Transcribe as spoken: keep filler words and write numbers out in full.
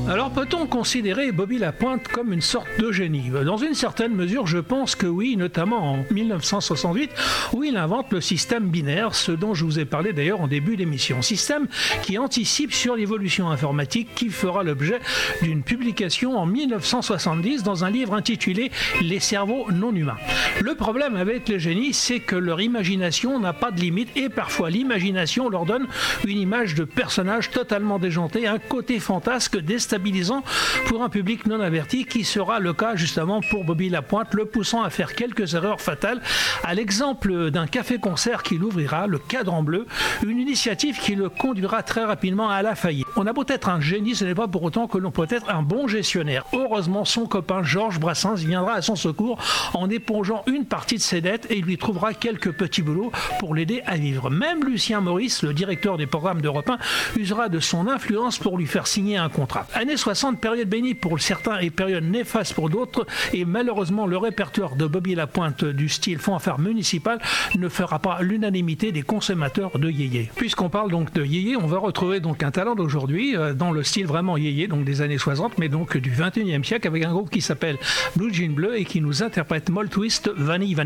Alors peut-on considérer Bobby Lapointe comme une sorte de génie ? Dans une certaine mesure, je pense que oui, notamment en dix-neuf cent soixante-huit, où il invente le système binaire, ce dont je vous ai parlé d'ailleurs en début d'émission. Système qui anticipe sur l'évolution informatique qui fera l'objet d'une publication en dix-neuf cent soixante-dix dans un livre intitulé « Les cerveaux non humains ». Le problème avec les génies, c'est que leur imagination n'a pas de limite et parfois l'imagination leur donne une image de personnage totalement déjanté, un côté fantasque déstabilisant pour un public non averti qui sera le cas justement pour Bobby Lapointe, le poussant à faire quelques erreurs fatales, à l'exemple d'un café-concert qu'il ouvrira, le Cadran Bleu, une initiative qui le conduira très rapidement à la faillite. On a beau être un génie, ce n'est pas pour autant que l'on peut être un bon gestionnaire. Heureusement, son copain Georges Brassens viendra à son secours en épongeant une partie de ses dettes et il lui trouvera quelques petits boulots pour l'aider à vivre. Même Lucien Maurice, le directeur des programmes d'Europe un, usera de son influence pour lui faire signer un contrat. Années soixante, période bénie pour certains et période néfaste pour d'autres, et malheureusement le répertoire de Bobby Lapointe du style fanfare municipal ne fera pas l'unanimité des consommateurs de yéyé. Puisqu'on parle donc de yéyé, on va retrouver donc un talent d'aujourd'hui euh, dans le style vraiment yéyé, donc des années soixante, mais donc du vingt et unième siècle, avec un groupe qui s'appelle Blue Jean Bleu et qui nous interprète Moll Twist, Vanille Vanille.